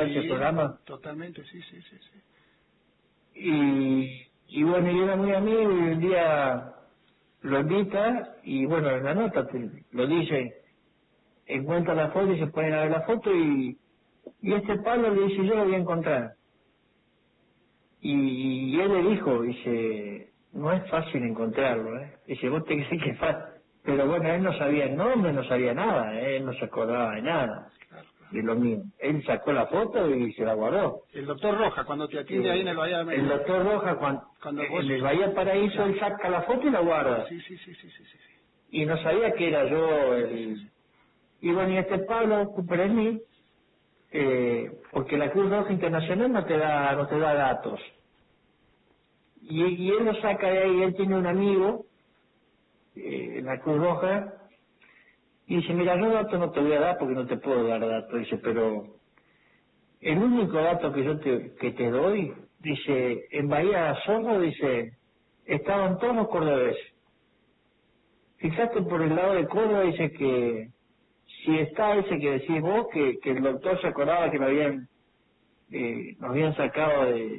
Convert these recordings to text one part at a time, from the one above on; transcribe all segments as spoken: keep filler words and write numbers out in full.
sí, ese programa? Totalmente, sí, sí, sí, sí. Y, y bueno, yo era muy amigo y un día lo invita y bueno, en la nota te, lo dice, encuentra la foto y se ponen a ver la foto y, y este Pablo le dice, yo lo voy a encontrar. Y, y él le dijo, dice, no es fácil encontrarlo, ¿eh? Dice, vos te crees que es fácil. Pero bueno, él no sabía el nombre, no sabía nada, ¿eh? Él no se acordaba de nada, Claro, claro. de lo mío. Él sacó la foto y se la guardó. El doctor Roja, cuando te atiende Eh, ahí en el Bahía de el Mendoza. doctor Roja, cuando, Cuando vos... en el Bahía Paraíso, Claro. él saca la foto y la guarda. Sí, sí, sí, sí, sí, sí, sí. Y no sabía que era yo el... Y bueno, y este Pablo Cuperemí, eh, porque la Cruz Roja Internacional no te da, no te da datos. Y, y él lo saca de ahí, él tiene un amigo, eh, en la Cruz Roja, y dice, mira, yo datos no te voy a dar porque no te puedo dar datos, dice, pero el único dato que yo te, que te doy, dice, en Bahía Zorro, dice, estaban todos los cordobeses. Fíjate por el lado de Córdoba, dice que si está ese que decís vos, que, que el doctor se acordaba que lo habían, eh, nos habían sacado de,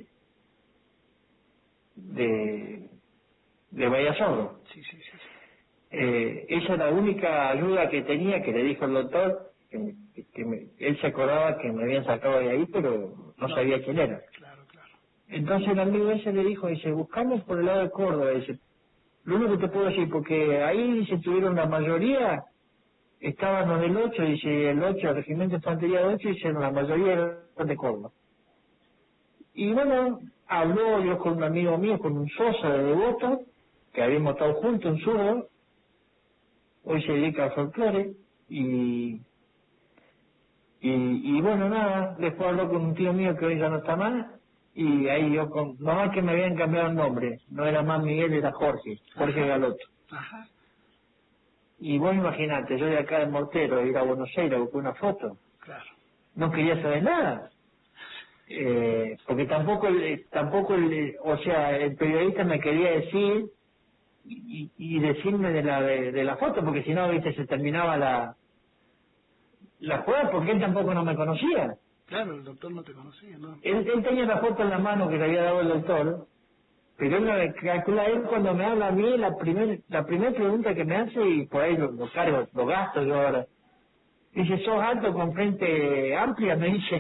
de, de Bahía Zorro. Sí, sí, sí, sí. Eh, esa es la única ayuda que tenía, que le dijo el doctor, que, que me- él se acordaba que me habían sacado de ahí, pero no No, sabía quién era. claro, claro. Entonces el amigo ese le dijo, dice, buscamos por el lado de Córdoba, dice, lo único que te puedo decir, porque ahí se tuvieron la mayoría, estaban los del ocho, dice, el ocho, el regimiento de infantería ocho, dice, la mayoría eran de Córdoba. Y bueno, habló yo con un amigo mío, con un Sosa de Devoto, que habíamos estado juntos en Sur, hoy se dedica al folclore, y, y, y bueno, nada, después habló con un tío mío que hoy ya no está más, y ahí yo con, nomás que me habían cambiado el nombre, no era más Miguel, era Jorge, Jorge Ajá. Galoto. Ajá. Y vos imaginate, yo de acá de Mortero, ir a Buenos Aires, buscar una foto, Claro. no quería saber nada, eh, porque tampoco, el, tampoco el, o sea, el periodista me quería decir, y, y decirme de la de, de la foto, porque si no, viste, se terminaba la la jugada, porque él tampoco no me conocía. Claro, el doctor no te conocía, ¿no? Él, él tenía la foto en la mano que le había dado el doctor, pero él me calcula, él cuando me habla a mí, la primer, la primera pregunta que me hace, y por ahí lo, lo cargo, lo gasto yo ahora, dice, ¿sos alto con frente amplia? Me dice,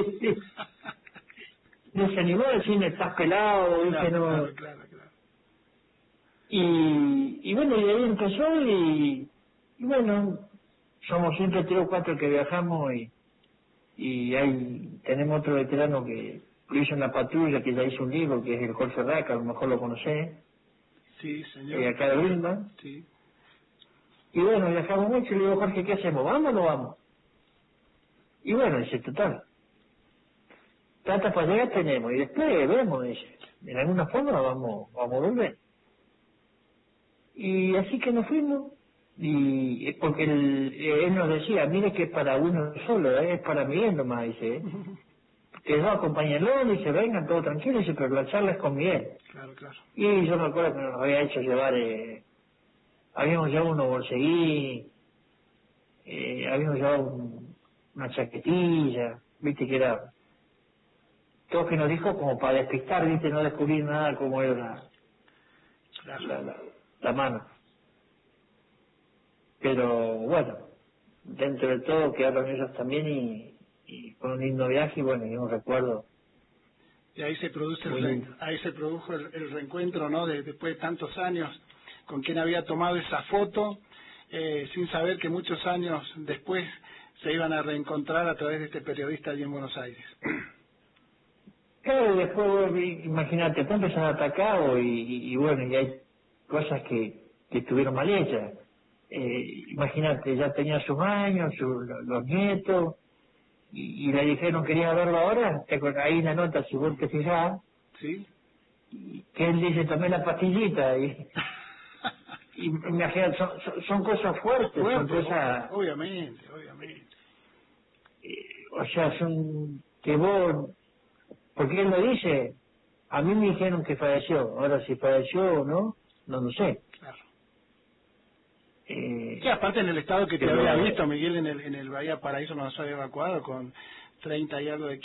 no se animó a decirme, estás pelado, dice, Claro, no. claro, claro, claro. Y, y bueno, y ahí empezó, y, y bueno, somos siempre tres o cuatro que viajamos, y, y ahí tenemos otro veterano que lo hizo en la patrulla, que ya hizo un libro, que es el Jorge Raca, a lo mejor lo conocés, Sí, señor. eh, acá de Wilma. Sí. Y bueno, viajamos mucho, y le digo, Jorge, ¿qué hacemos? ¿Vamos o no vamos? Y bueno, dice, total, plata para llegar tenemos, y después vemos, dice, de alguna forma vamos, vamos a volver. Y así que nos fuimos, y es porque él, él nos decía, mire que es para uno solo, ¿eh? Es para Miguel nomás, dice, ¿eh? Que no, acompáñenlo, dice, vengan, todo tranquilo, dice, pero la charla es con Miguel. Claro, claro. Y yo me acuerdo que nos había hecho llevar, eh, habíamos llevado unos borseguí, eh, habíamos llevado un- una chaquetilla, viste que era, todo que nos dijo como para despistar, viste, no descubrir nada como era la, Claro. la, la, la mano. Pero bueno, dentro de todo quedaron ellos también y, y con un lindo viaje y bueno, y un recuerdo Y ahí se produce el muy re- lindo. ahí se produjo el, el reencuentro, ¿no? De, después de tantos años con quien había tomado esa foto, eh, sin saber que muchos años después se iban a reencontrar a través de este periodista allí en Buenos Aires. Claro, y después, vos, i- imagínate, después empiezan a atacar y, y, y bueno, y hay cosas que, que estuvieron mal hechas. Eh, imagínate, ya tenía sus años, su- lo- los nietos, y, y le dijeron, ¿quería verlo ahora? Te acuer- Ahí en la nota, si vos te fijás, ¿Sí? que él dice, tomé la pastillita, y, y imagínate, son, son, son cosas fuertes, son Fuerte, cosas, obviamente, obviamente. eh, o sea, son que vos, porque él lo dice, a mí me dijeron que falleció, ahora si falleció o no, no lo sé. Claro. Eh, Sí, aparte en el estado que te pero había visto, Miguel, en el, en el Bahía Paraíso nos había evacuado con treinta y algo de